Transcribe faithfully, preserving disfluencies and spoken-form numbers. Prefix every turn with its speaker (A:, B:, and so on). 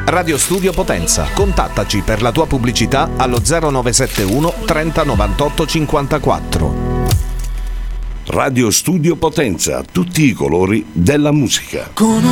A: Radio Studio Potenza. Contattaci per la tua pubblicità allo zero nove sette uno trenta novantotto cinquantaquattro.
B: Radio Studio Potenza, tutti i colori della musica.